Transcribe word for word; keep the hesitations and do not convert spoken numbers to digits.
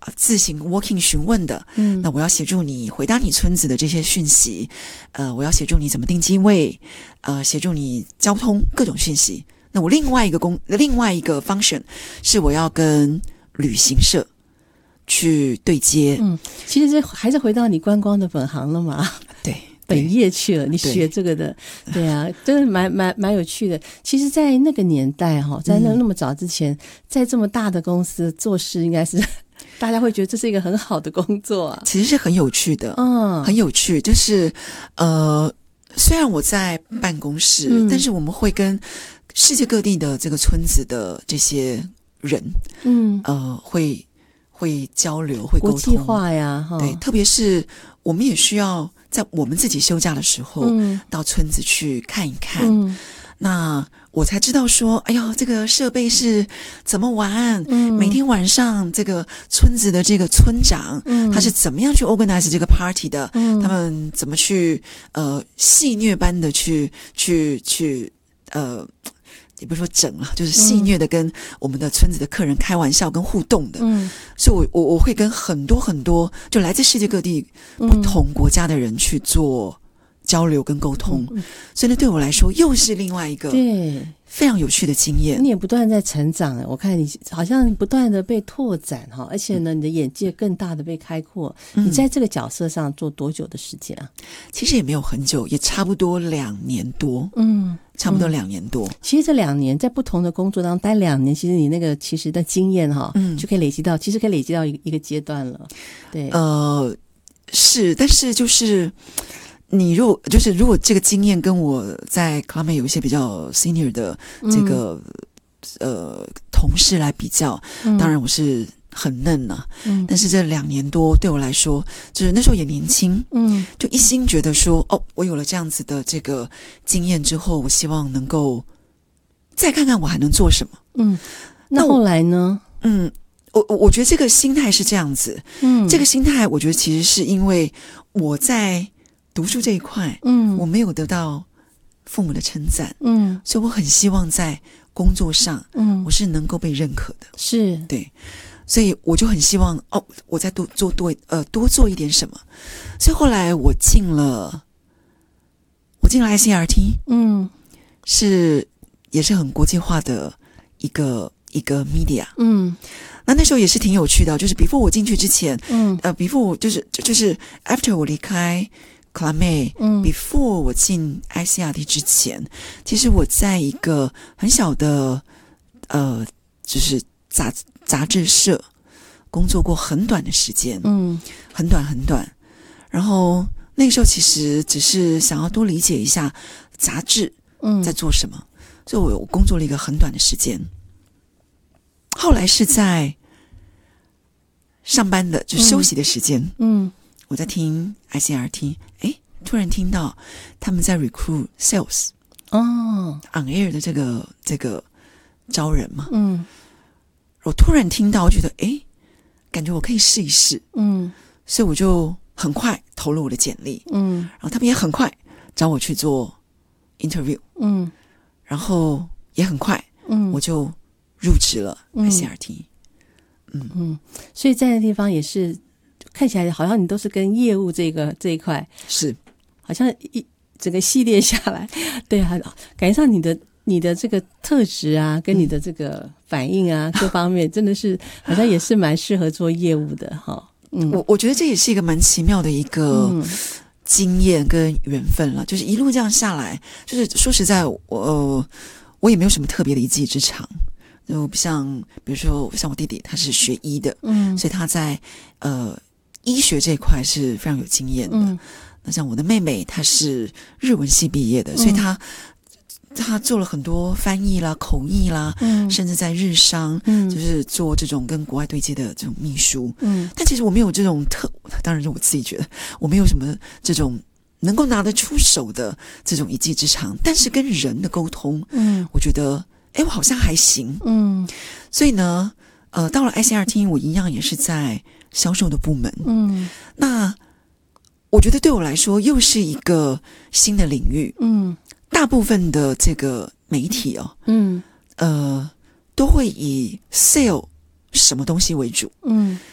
自行 walking 询问的，嗯，那我要协助你回答你村子的这些讯息，呃，我要协助你怎么订机位，呃，协助你交通各种讯息。那我另外一个工，另外一个 function 是我要跟旅行社去对接。 嗯，其实这还是回到你观光的本行了嘛。 对。 本业去了，你学这个的， 对, 对啊，真的蛮蛮蛮有趣的。其实，在那个年代哈，在那那么早之前，嗯、在这么大的公司做事，应该是大家会觉得这是一个很好的工作啊。 其实是很有趣的， 嗯， 很有趣。就是呃，虽然我在办公室，嗯、但是我们会跟世界各地的这个村子的这些人，嗯，呃，会会交流，会沟通， 国际化呀， 对，特别是我们也需要。在我们自己休假的时候，嗯、到村子去看一看，嗯、那我才知道说，哎呀，这个设备是怎么玩？嗯、每天晚上这个村子的这个村长，嗯、他是怎么样去 organize 这个 party 的？嗯、他们怎么去呃戏谑般的去去去呃。也不是说整了，就是戏谑的跟我们的村子的客人开玩笑跟互动的，嗯，所以我我我会跟很多很多就来自世界各地不同国家的人去做交流跟沟通，嗯、所以呢，对我来说又是另外一个对非常有趣的经验。 你也不断在成长，我看你好像不断的被拓展哈，而且呢，你的眼界更大的被开阔。嗯、你在这个角色上做多久的时间啊？ 其实也没有很久，也差不多两年多。嗯。差不多两年多、嗯， 其实这两年在不同的工作当中待两年，其实你那个其实的经验哈，嗯，就可以累积到，其实可以累积到一个一个阶段了。对， 呃，是，但是就是你如果就是如果这个经验跟我在 Club Med 有一些比较 senior 的这个、嗯、呃同事来比较，嗯、当然我是。很嫩啊，嗯，但是这两年多对我来说，就是那时候也年轻，嗯，就一心觉得说，哦，我有了这样子的这个经验之后，我希望能够再看看我还能做什么， 嗯，那后来呢？ 嗯，我我觉得这个心态是这样子，嗯，这个心态我觉得其实是因为我在读书这一块，嗯，我没有得到父母的称赞，嗯，所以我很希望在工作上，嗯，我是能够被认可的， 是对。所以我就很希望哦，我再多做多呃多做一点什么。所以后来我进了，我进了 I C R T， 嗯，是也是很国际化的一个一个 media， 嗯，那那时候也是挺有趣的，就是 before 我进去之前，嗯，呃 before 我就是就是 after 我离开 Club Med， 嗯 ，before 我进 I C R T 之前，其实我在一个很小的呃，就是杂。杂志社工作过很短的时间，嗯，很短很短。然后那个时候其实只是想要多理解一下杂志在做什么，嗯、所以我工作了一个很短的时间。后来是在上班的就休息的时间，嗯，我在听 I C R T， 哎，突然听到他们在 recruit sales， 哦 ，on air 的这个这个招人嘛，嗯。我突然听到，我觉得诶，感觉我可以试一试，嗯，所以我就很快投入我的简历，嗯，然后他们也很快找我去做 interview， 嗯，然后也很快，嗯，我就入职了 I C R T， 嗯嗯，所以在那地方也是看起来好像你都是跟业务这个这一块是， 好像一整个系列下来，对啊，感觉上你的。你的这个特质啊，跟你的这个反应啊，嗯、各方面真的是好像也是蛮适合做业务的哈。嗯， 我我觉得这也是一个蛮奇妙的一个经验跟缘分了，嗯、就是一路这样下来，就是说实在，我、呃、我也没有什么特别的一技之长，就不像比如说像我弟弟，他是学医的，嗯，所以他在呃医学这一块是非常有经验的。嗯、那像我的妹妹，她是日文系毕业的，嗯、所以她。他做了很多翻译啦、口译啦，嗯，甚至在日商，嗯，就是做这种跟国外对接的这种秘书，嗯，但其实我没有这种特，当然是我自己觉得我没有什么这种能够拿得出手的这种一技之长，但是跟人的沟通，嗯，我觉得，哎，我好像还行，嗯，所以呢，呃，到了 I C R T， 我一样也是在销售的部门，嗯，那我觉得对我来说又是一个新的领域，嗯。大部分的这个媒体哦，嗯，呃，都会以 sell 什么东西为主，嗯，